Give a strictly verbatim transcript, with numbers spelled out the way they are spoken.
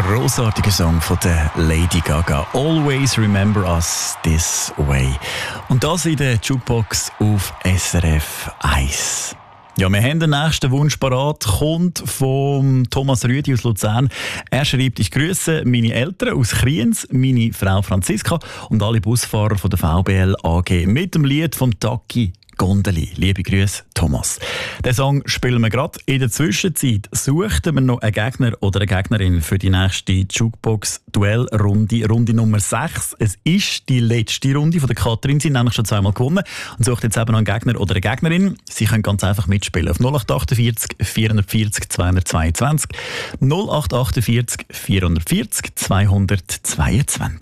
Grossartiger Song von der Lady Gaga. Always remember us this way. Und das in der Jukebox auf S R F eins. Ja, wir haben den nächsten Wunsch parat. Kommt von Thomas Rüdi aus Luzern. Er schreibt: Ich grüße meine Eltern aus Kriens, meine Frau Franziska und alle Busfahrer von der V B L A G mit dem Lied vom Taki Gondeli. Liebe Grüße, Thomas. Den Song spielen wir gerade. In der Zwischenzeit suchten wir noch einen Gegner oder eine Gegnerin für die nächste Jukebox-Duell-Runde, Runde Nummer sechs. Es ist die letzte Runde von der Katrin. Sie haben nämlich schon zweimal gewonnen und sucht jetzt eben noch einen Gegner oder eine Gegnerin. Sie können ganz einfach mitspielen auf null acht achtundvierzig vierhundertvierzig zweihundertzweiundzwanzig null acht achtundvierzig vierhundertvierzig zweihundertzweiundzwanzig.